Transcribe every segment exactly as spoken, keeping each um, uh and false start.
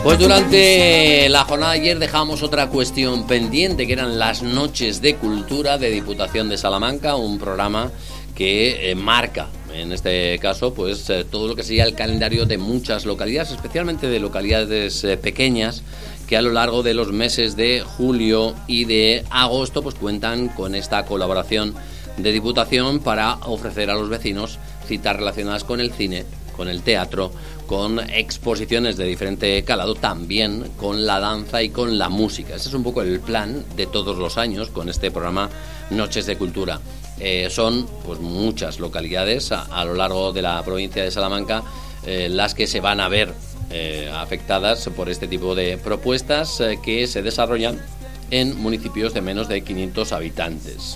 Pues durante la jornada de ayer dejamos otra cuestión pendiente, que eran las noches de cultura de Diputación de Salamanca, un programa que eh, marca, en este caso, pues eh, todo lo que sería el calendario de muchas localidades, especialmente de localidades eh, pequeñas, que a lo largo de los meses de julio y de agosto pues cuentan con esta colaboración de Diputación para ofrecer a los vecinos citas relacionadas con el cine, con el teatro, con exposiciones de diferente calado, también con la danza y con la música. Ese es un poco el plan de todos los años con este programa Noches de Cultura. Eh, son pues muchas localidades a, a lo largo de la provincia de Salamanca eh, las que se van a ver eh, afectadas por este tipo de propuestas eh, que se desarrollan en municipios de menos de quinientos habitantes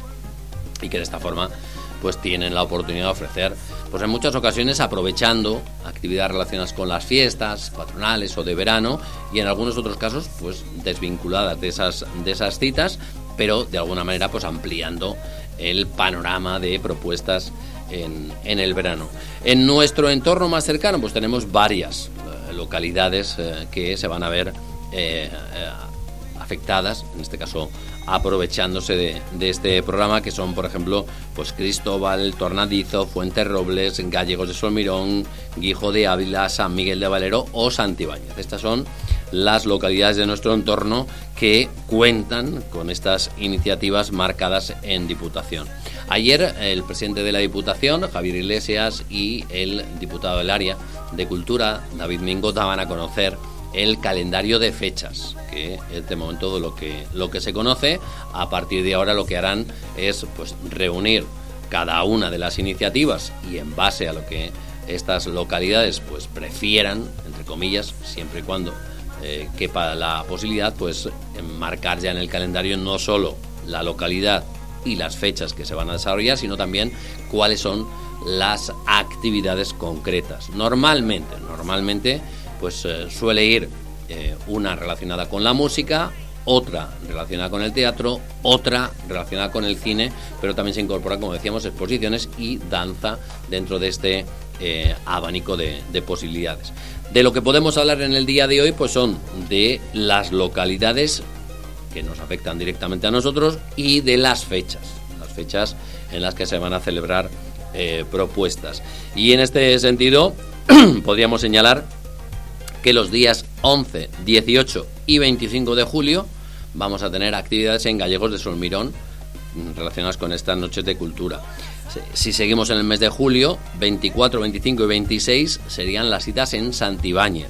y que de esta forma pues tienen la oportunidad de ofrecer, pues en muchas ocasiones aprovechando actividades relacionadas con las fiestas patronales o de verano, y en algunos otros casos pues desvinculadas de esas de esas citas, pero de alguna manera pues ampliando el panorama de propuestas en, en el verano. En nuestro entorno más cercano pues tenemos varias eh, localidades eh, que se van a ver eh, eh, afectadas, en este caso aprovechándose de, de este programa, que son, por ejemplo, pues Cristóbal, Tornadizo, Fuenterrobles, Gallegos de Solmirón, Guijo de Ávila, San Miguel de Valero o Santibáñez. Estas son las localidades de nuestro entorno que cuentan con estas iniciativas marcadas en Diputación. Ayer el presidente de la Diputación, Javier Iglesias, y el diputado del área de Cultura, David Mingo, daban a conocer el calendario de fechas, que es de momento lo que, lo que se conoce. A partir de ahora lo que harán es pues reunir cada una de las iniciativas y en base a lo que estas localidades pues prefieran, entre comillas, siempre y cuando eh, quepa la posibilidad, pues marcar ya en el calendario no solo la localidad y las fechas que se van a desarrollar, sino también cuáles son las actividades concretas. Normalmente, normalmente pues eh, suele ir eh, una relacionada con la música, otra relacionada con el teatro, otra relacionada con el cine, pero también se incorporan, como decíamos, exposiciones y danza dentro de este eh, abanico de, de posibilidades. De lo que podemos hablar en el día de hoy pues son de las localidades que nos afectan directamente a nosotros y de las fechas, las fechas en las que se van a celebrar eh, propuestas. Y en este sentido podríamos señalar que los días once, dieciocho y veinticinco de julio vamos a tener actividades en Gallegos de Solmirón relacionadas con estas noches de cultura. Si seguimos en el mes de julio, veinticuatro, veinticinco y veintiséis serían las citas en Santibáñez,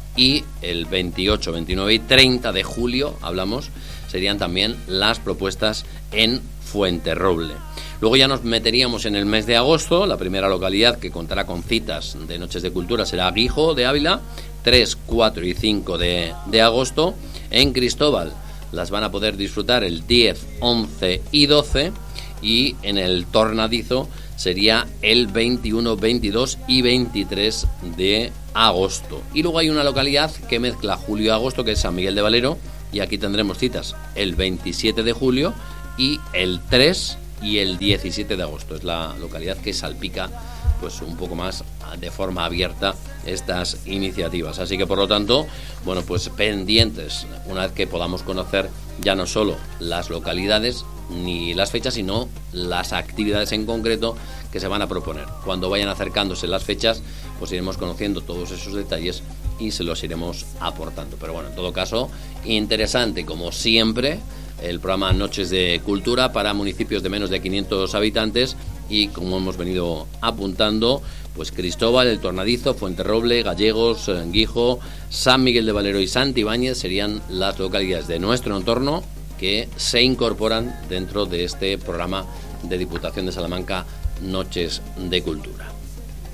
y el veintiocho, veintinueve y treinta de julio, hablamos, serían también las propuestas en Fuenterroble. Luego ya nos meteríamos en el mes de agosto. La primera localidad que contará con citas de noches de cultura será Guijo de Ávila, tres, cuatro y cinco de, de agosto. En Cristóbal las van a poder disfrutar el diez, once y doce, y en el Tornadizo sería el veintiuno, veintidós y veintitrés de agosto. Y luego hay una localidad que mezcla julio y agosto, que es San Miguel de Valero, y aquí tendremos citas el veintisiete de julio y el tres y el diecisiete de agosto. Es la localidad que salpica pues un poco más de forma abierta estas iniciativas. Así que por lo tanto, bueno, pues pendientes una vez que podamos conocer ya no solo las localidades ni las fechas, sino las actividades en concreto que se van a proponer. Cuando vayan acercándose las fechas, pues iremos conociendo todos esos detalles y se los iremos aportando. Pero bueno, en todo caso, interesante como siempre el programa Noches de Cultura para municipios de menos de quinientos habitantes, y como hemos venido apuntando, pues Cristóbal, el Tornadizo, Fuenterroble, Gallegos, Guijo, San Miguel de Valero y Santibáñez serían las localidades de nuestro entorno que se incorporan dentro de este programa de Diputación de Salamanca Noches de Cultura.